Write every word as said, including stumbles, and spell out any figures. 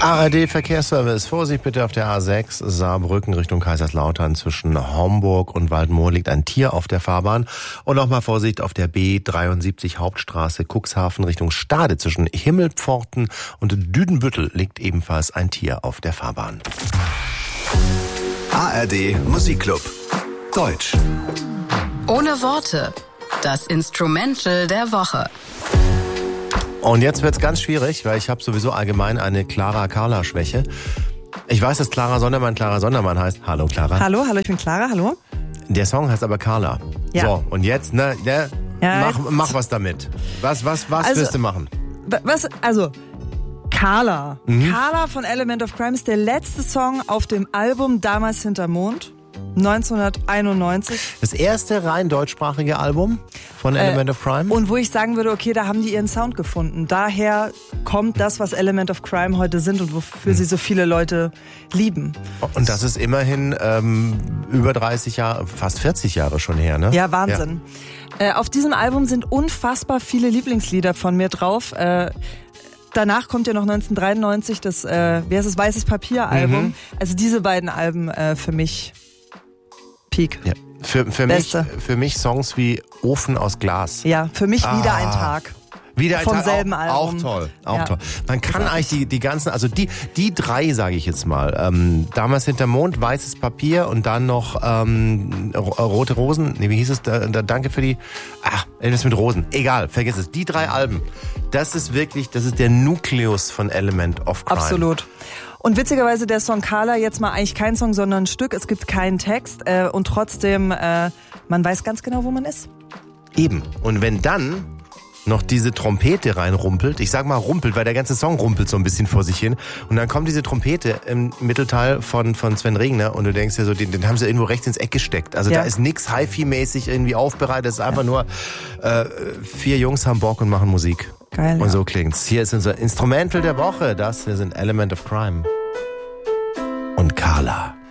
A R D Verkehrsservice. Vorsicht bitte auf der A sechs Saarbrücken Richtung Kaiserslautern. Zwischen Homburg und Waldmoor liegt ein Tier auf der Fahrbahn. Und nochmal Vorsicht auf der B dreiundsiebzig Hauptstraße Cuxhaven Richtung Stade. Zwischen Himmelpforten und Düdenbüttel liegt ebenfalls ein Tier auf der Fahrbahn. A R D Musikclub. Deutsch. Ohne Worte. Das Instrumental der Woche. Und jetzt wird's ganz schwierig, weil ich habe sowieso allgemein eine Clara-Carla-Schwäche. Ich weiß, dass Clara Sondermann Clara Sondermann heißt. Hallo Clara. Hallo, hallo, ich bin Clara, hallo. Der Song heißt aber Carla. Ja. So, und jetzt, ne, ne ja, mach, jetzt. mach was damit. Was, was, was Also, willst du machen? Was, also, Carla. Mhm. Carla von Element of Crime ist der letzte Song auf dem Album Damals hinterm Mond, neunzehnhunderteinundneunzig. Das erste rein deutschsprachige Album von Element äh, of Crime? Und wo ich sagen würde, okay, da haben die ihren Sound gefunden. Daher kommt das, was Element of Crime heute sind und wofür mhm. sie so viele Leute lieben. Und das ist immerhin ähm, über dreißig Jahre, fast vierzig Jahre schon her, ne? Ja, Wahnsinn. Ja. Äh, auf diesem Album sind unfassbar viele Lieblingslieder von mir drauf. Äh, Danach kommt ja noch neunzehnhundertdreiundneunzig das, äh, wie heißt es, Weißes Papier-Album. Mhm. Also diese beiden Alben äh, für mich Peak. Ja. Für, für, mich, für mich Songs wie Ofen aus Glas. Ja, für mich ah. wieder ein Tag. Wieder ein Vom Tag. selben auch, Album. Auch toll, auch ja. toll. Man kann ja. eigentlich die, die ganzen, also die, die drei, sage ich jetzt mal, ähm, damals hinterm Mond, Weißes Papier und dann noch ähm, Rote Rosen, nee, wie hieß es, da, da, danke für die, ach, irgendwas mit Rosen, egal, vergiss es. Die drei Alben, das ist wirklich, das ist der Nukleus von Element of Crime. Absolut. Und witzigerweise der Song Carla jetzt mal eigentlich kein Song, sondern ein Stück. Es gibt keinen Text äh, und trotzdem, äh, man weiß ganz genau, wo man ist. Eben. Und wenn dann noch diese Trompete reinrumpelt, ich sag mal rumpelt, weil der ganze Song rumpelt so ein bisschen vor sich hin und dann kommt diese Trompete im Mittelteil von von Sven Regner und du denkst dir so, den, den haben sie irgendwo rechts ins Eck gesteckt. Also ja. da ist nix Hi-Fi-mäßig irgendwie aufbereitet, es ist einfach nur äh, vier Jungs haben Bock und machen Musik. Geil. Und ja. so klingt's. Hier ist unser Instrumental der Woche, das hier sind Element of Crime und Carla.